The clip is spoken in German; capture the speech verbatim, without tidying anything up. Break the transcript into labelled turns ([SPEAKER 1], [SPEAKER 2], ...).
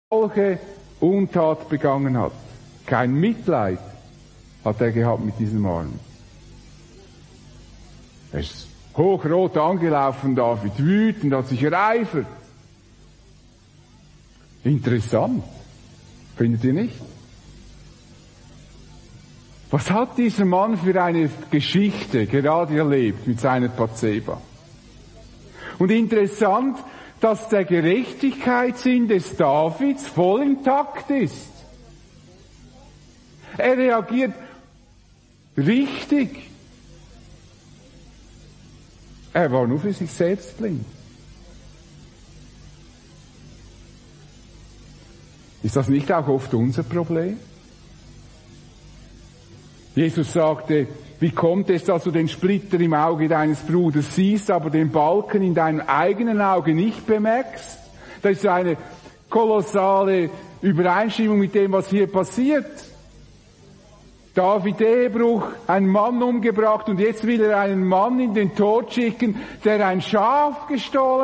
[SPEAKER 1] solche Untat begangen hat. Kein Mitleid hat er gehabt mit diesem Mann. Er ist hochrot angelaufen, David, wütend, hat sich ereifert. Interessant, findet ihr nicht? Was hat dieser Mann für eine Geschichte gerade erlebt mit seiner Bathseba? Und interessant, dass der Gerechtigkeitssinn des Davids voll intakt ist. Er reagiert richtig. Er war nur für sich selbst blind. Ist das nicht auch oft unser Problem? Jesus sagte, wie kommt es, dass du den Splitter im Auge deines Bruders siehst, aber den Balken in deinem eigenen Auge nicht bemerkst? Das ist eine kolossale Übereinstimmung mit dem, was hier passiert. David Ehebruch, ein Mann umgebracht und jetzt will er einen Mann in den Tod schicken, der ein Schaf gestohlen